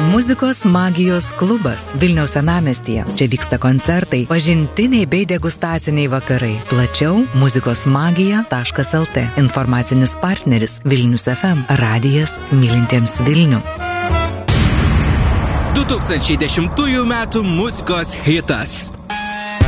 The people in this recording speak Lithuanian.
Muzikos magijos klubas Vilniaus senamiestyje. Čia vyksta koncertai, pažintiniai bei degustaciniai vakarai. Plačiau muzikosmagija.lt. Informacinis partneris Vilnius FM. Radijas mylintiems Vilnių. 2010 metų muzikos hitas.